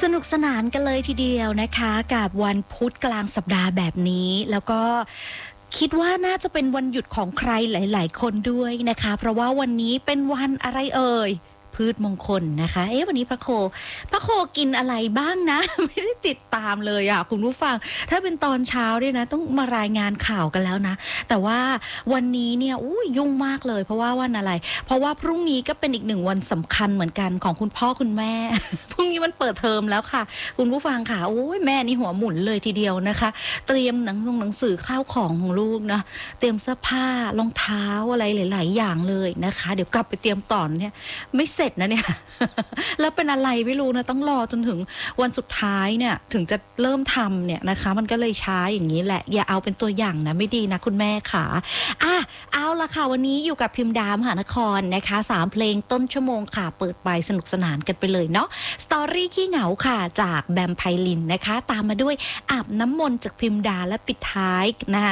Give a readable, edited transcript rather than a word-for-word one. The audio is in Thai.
สนุกสนานกันเลยทีเดียวนะคะกับวันพุธกลางสัปดาห์แบบนี้แล้วก็คิดว่าน่าจะเป็นวันหยุดของใครหลายๆคนด้วยนะคะเพราะว่าวันนี้เป็นวันอะไรเอ่ยพืชมงคลนะคะวันนี้พระโคกินอะไรบ้างนะ ไม่ได้ติดตามเลยอ่ะคุณผู้ฟังถ้าเป็นตอนเช้าเนี่ยนะต้องมารายงานข่าวกันแล้วนะแต่ว่าวันนี้เนี่ยยุ่งมากเลยเพราะว่าวันอะไรเพราะว่าพรุ่งนี้ก็เป็นอีกหนึ่งวันสำคัญเหมือนกันของคุณพ่อคุณแม่ พรุ่งนี้วันเปิดเทอมแล้วค่ะคุณผู้ฟังค่ะแม่นี่หัวหมุนเลยทีเดียวนะคะเตรียมหนังสือข้าวของลูกนะเตรียมเสื้อผ้ารองเท้าอะไรหลายๆอย่างเลยนะคะเดี๋ยวกลับไปเตรียมต่อเนี่ยไม่เสร็จนะเนี่ย แล้วเป็นอะไรไม่รู้นะต้องรอจนถึงวันสุดท้ายเนี่ยถึงจะเริ่มทำเนี่ยนะคะมันก็เลยช้าอย่างนี้แหละอย่าเอาเป็นตัวอย่างนะไม่ดีนะคุณแม่ค่ะเอาละค่ะวันนี้อยู่กับพิมพ์ดามหานครนะคะ3เพลงต้นชั่วโมงค่ะเปิดไปสนุกสนานกันไปเลยเนาะสตอรี่ขี้เหงาค่ะจากแบมไพลินนะคะตามมาด้วยอาบน้ำมนต์จากพิมพ์ดาและปิดท้ายนะคะ